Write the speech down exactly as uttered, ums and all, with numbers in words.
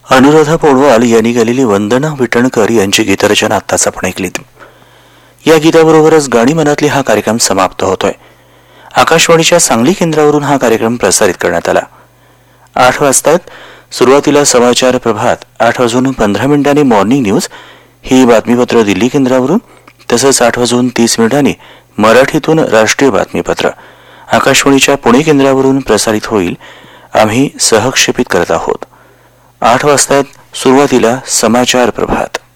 अनुराधा पौडवाल यांनी गायलेली वंदना विटणकर यांची गीतरचना आत्ताच आपण ऐकलीत. या गीताबरोबरच गाणी मनातली हा कार्यक्रम समाप्त होतोय. आकाशवाणीच्या सांगली केंद्रावरून हा कार्यक्रम प्रसारित करण्यात आला. आठ वाजतात. सुरुवातीला समाचार प्रभात, आठ वाजून पंधरा मिनिटांनी मॉर्निंग न्यूज ही बातमीपत्र दिल्ली केंद्रावरून, तसंच आठ वाजून तीस मिनिटांनी मराठीतून राष्ट्रीय बातमीपत्र आकाशवाणीच्या पुणे केंद्रावरून प्रसारित होईल. आम्ही सहक्षेपित करत आहोत. आठ वाजतात. सुरुवातीला समाचार प्रभात.